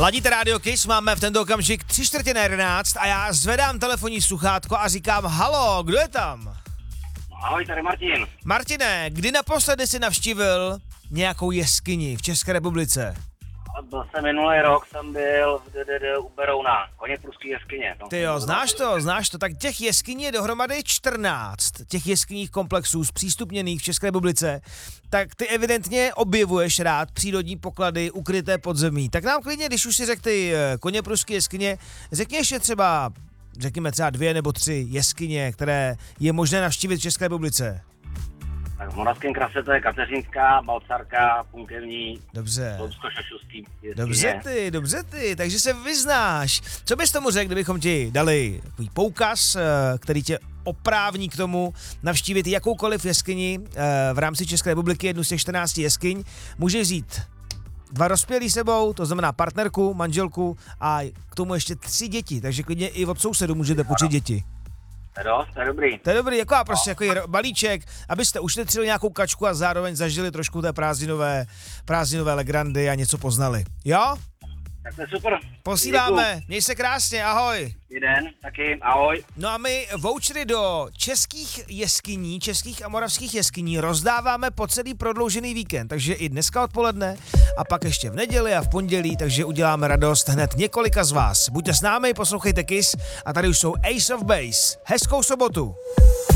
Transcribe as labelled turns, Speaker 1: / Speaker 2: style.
Speaker 1: Ladíte Radio Kiss, máme v tento okamžik 11:45 a já zvedám telefonní sluchátko a říkám halo, kdo je tam?
Speaker 2: Ahoj, tady Martin.
Speaker 1: Martine, kdy naposledy jsi navštívil nějakou jeskyni v České republice?
Speaker 2: Byl jsem minulý rok, jsem byl u Berouna, Koněpruský jeskyně.
Speaker 1: Ty jo, znáš to, tak těch jeskyní je dohromady 14, těch jeskyních komplexů zpřístupněných v České republice, tak ty evidentně objevuješ rád přírodní poklady ukryté pod zemí. Tak nám klidně, když už si řekl ty Koněpruský jeskyně, řekni ještě třeba 2 nebo 3 jeskyně, které je možné navštívit v České republice.
Speaker 2: Tak v Moravském krase to je Kateřinská, Balcarka, Punkevní,
Speaker 1: Dobře.
Speaker 2: Loubsko-Šašovský jeskyně.
Speaker 1: Dobře ty, takže se vyznáš. Co bys tomu řekl, kdybychom ti dali takový poukaz, který tě oprávní k tomu navštívit jakoukoliv jeskyni v rámci České republiky, jednu z těch 14 jeskyň, může vzít 2 dospělí sebou, to znamená partnerku, manželku a k tomu ještě 3 děti, takže klidně i od sousedu můžete počít děti.
Speaker 2: To je dobrý.
Speaker 1: To je dobrý, jako balíček, abyste ušetřili nějakou kačku a zároveň zažili trošku té prázdninové legrandy a něco poznali. Jo?
Speaker 2: Tak to je super.
Speaker 1: Posíláme, měj se krásně, ahoj.
Speaker 2: Den, taky, ahoj.
Speaker 1: No a my vouchery do českých jeskyní, českých a moravských jeskyní rozdáváme po celý prodloužený víkend, takže i dneska odpoledne a pak ještě v neděli a v pondělí, takže uděláme radost hned několika z vás. Buďte s námi, poslouchejte Kiss a tady už jsou Ace of Base. Hezkou sobotu.